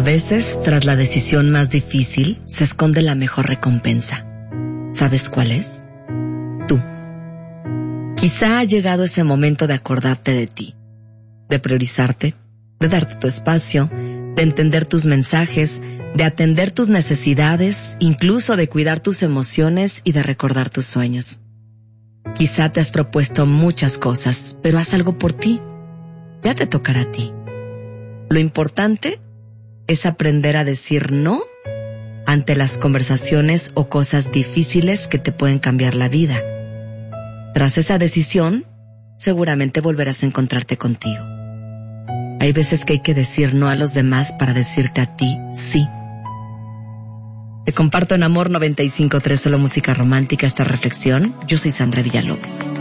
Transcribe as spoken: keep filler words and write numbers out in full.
A veces, tras la decisión más difícil, se esconde la mejor recompensa. ¿Sabes cuál es? Tú. Quizá ha llegado ese momento de acordarte de ti, de priorizarte, de darte tu espacio, de entender tus mensajes, de atender tus necesidades, incluso de cuidar tus emociones y de recordar tus sueños. Quizá te has propuesto muchas cosas, pero haz algo por ti. Ya te tocará a ti. Lo importante es aprender a decir no ante las conversaciones o cosas difíciles que te pueden cambiar la vida. Tras esa decisión, seguramente volverás a encontrarte contigo. Hay veces que hay que decir no a los demás para decirte a ti sí. Te comparto en Amor noventa y cinco punto tres, solo música romántica, esta reflexión. Yo soy Sandra Villalobos.